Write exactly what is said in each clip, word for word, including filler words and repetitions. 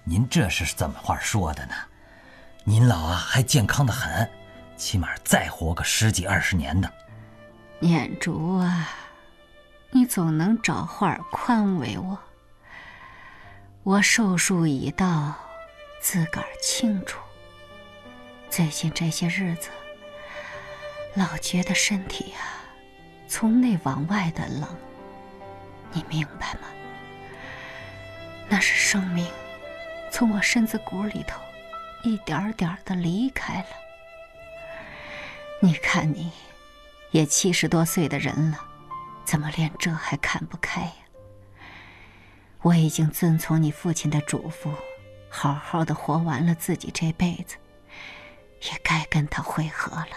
您这是怎么话说的呢？您老啊还健康的很，起码再活个十几二十年呢。 念珠啊，你总能找话宽慰我。我寿数已到，自个儿清楚。最近这些日子，老觉得身体呀、啊，从内往外的冷，你明白吗？那是生命从我身子骨里头一点点的离开了。你看你也七十多岁的人了，怎么连这还看不开呀？我已经遵从你父亲的嘱咐，好好的活完了自己这辈子，也该跟他会合了。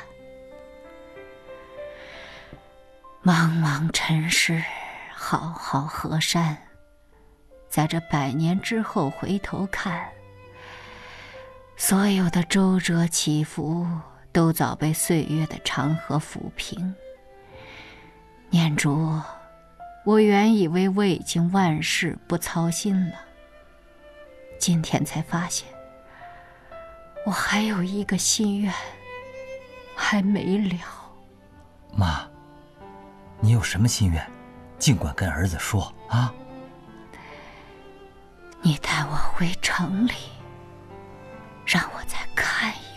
茫茫尘世，浩浩河山，在这百年之后回头看，所有的周折起伏都早被岁月的长河抚平。念珠，我原以为我已经万事不操心了，今天才发现我还有一个心愿还没了。 妈，你有什么心愿，尽管跟儿子说啊。 你带我回城里，让我再看一眼。